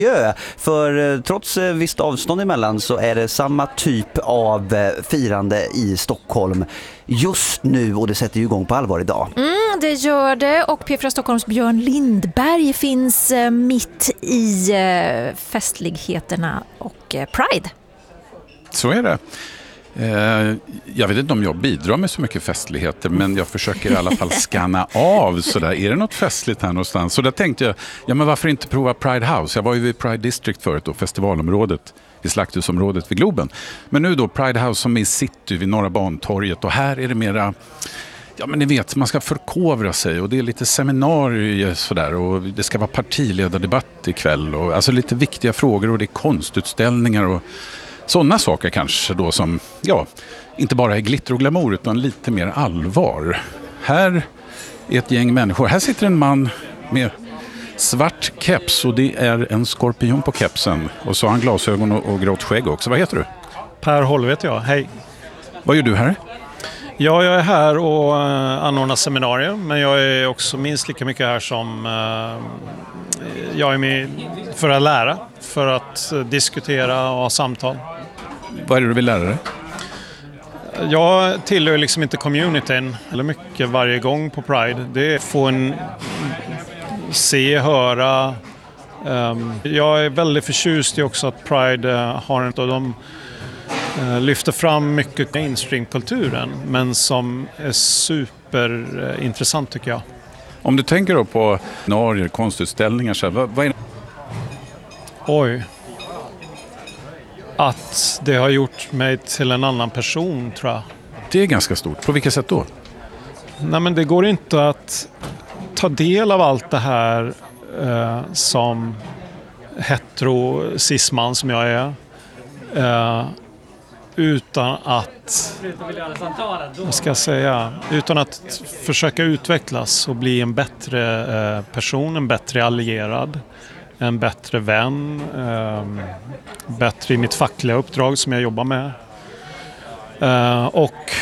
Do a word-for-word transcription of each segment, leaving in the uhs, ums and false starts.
Ja, för eh, trots eh, visst avstånd emellan så är det samma typ av eh, firande i Stockholm just nu, och det sätter ju igång på allvar idag. Mm, det gör det, och P fyra Stockholms Björn Lindberg finns eh, mitt i eh, festligheterna och eh, Pride. Så är det. Eh, jag vet inte om jag bidrar med så mycket festligheter, men jag försöker i alla fall scanna av sådär. Är det något festligt här någonstans? Så där tänkte jag, ja men varför inte prova Pride House? Jag var ju vid Pride District förut och festivalområdet, vid Slakthusområdet vid Globen. Men nu då Pride House som är i city vid Norra Bantorget, och här är det mera, ja men ni vet, man ska förkovra sig och det är lite seminarier sådär, och det ska vara partiledardebatt ikväll och alltså lite viktiga frågor, och det är konstutställningar och sådana saker kanske då som, ja, inte bara är glitter och glamour utan lite mer allvar. Här är ett gäng människor. Här sitter en man med svart keps, och det är en skorpion på kepsen. Och så har han glasögon och, och grått skägg också. Vad heter du? Per Håll vet jag. Hej. Vad gör du här? Ja, jag är här och uh, anordnar seminarier, men jag är också minst lika mycket här som uh, jag är med för att lära, för att uh, diskutera och ha samtal. Vad är det du vill lära dig? Jag tillhör liksom inte communityn eller mycket varje gång på Pride. Det är att få en se, höra. Um, jag är väldigt förtjust i också att Pride uh, har en av de uh, lyfter fram mycket mainstream-kulturen, men som är superintressant tycker jag. Om du tänker då på Norge, konstutställningar, så här, vad, vad är det? Oj. Att det har gjort mig till en annan person, tror jag. Det är ganska stort. På vilket sätt då? Nej, men det går inte att ta del av allt det här eh, som hetero cisman som jag är. Eh, utan att, vad ska jag säga, utan att försöka utvecklas och bli en bättre eh, person, en bättre allierad, en bättre vän, eh, bättre i mitt fackliga uppdrag som jag jobbar med. Eh, och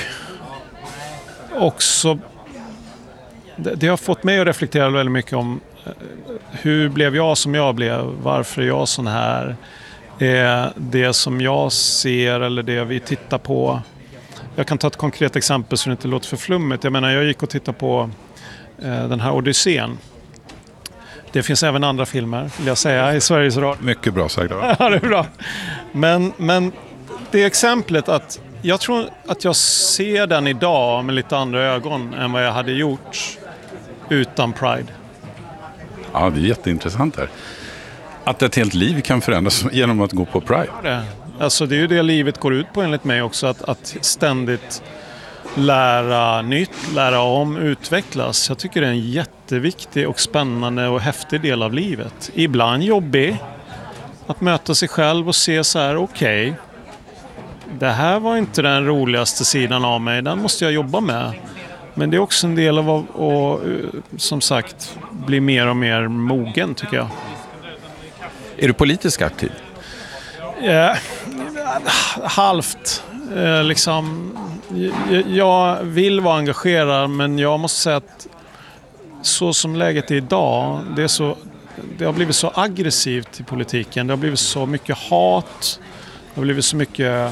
också, det, det har fått mig att reflektera väldigt mycket om eh, hur blev jag som jag blev, varför är jag sån här, är det som jag ser eller det vi tittar på. Jag kan ta ett konkret exempel så det inte låter för flummigt. Jag menar, jag gick och tittade på eh, den här Odysseen. Det finns även andra filmer, vill jag säga, i Sveriges Radio. Mycket bra sagt. Ja, det är bra. Men, men det exemplet att jag tror att jag ser den idag med lite andra ögon än vad jag hade gjort utan Pride. Ja, det är jätteintressant här. Att ett helt liv kan förändras genom att gå på Pride. Det. Alltså det är ju det livet går ut på enligt mig också, att, att ständigt lära nytt, lära om, utvecklas. Jag tycker det är en jätteviktig och spännande och häftig del av livet. Ibland jobbig, att möta sig själv och se så här, okej, okay, det här var inte den roligaste sidan av mig, den måste jag jobba med. Men det är också en del av att, och, som sagt, bli mer och mer mogen tycker jag. Är du politiskt aktiv? Ja, halvt. Eh, liksom, jag, jag vill vara engagerad, men jag måste säga att så som läget är idag, det, är så, det har blivit så aggressivt i politiken. Det har blivit så mycket hat. Det har blivit så mycket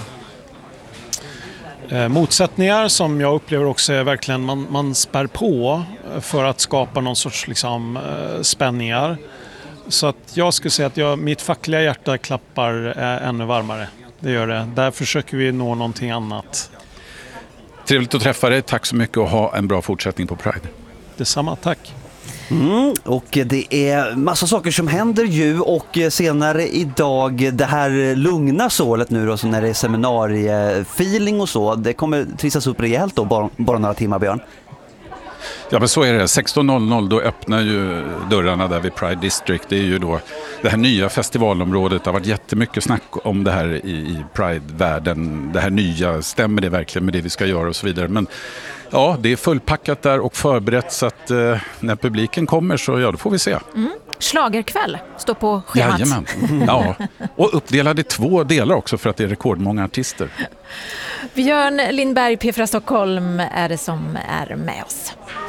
eh, motsättningar som jag upplever också är verkligen man, man spär på för att skapa någon sorts liksom, eh, spänningar. Så att jag skulle säga att jag, mitt fackliga hjärta klappar eh, ännu varmare. Det gör det. Där försöker vi nå någonting annat. Trevligt att träffa dig. Tack så mycket och ha en bra fortsättning på Pride. Detsamma, tack. Mm, och det är massa saker som händer ju, och senare idag det här lugna sålet nu då, så när det är seminariefeeling och så, det kommer trissas upp rejält då, bara, bara några timmar, Björn. Ja, men så är det. sexton noll noll då öppnar ju dörrarna där vid Pride District. Det är ju då det här nya festivalområdet. Det har varit jättemycket snack om det här i, i Pride-världen. Det här nya, stämmer det verkligen med det vi ska göra och så vidare. Men ja, det är fullpackat där och förberett, så att eh, när publiken kommer så ja, då får vi se. Mm. Schlagerkväll står på schemat. Jajamän. Ja. Och uppdelade i två delar också för att det är rekordmånga artister. Björn Lindberg, P fyra Stockholm, är det som är med oss.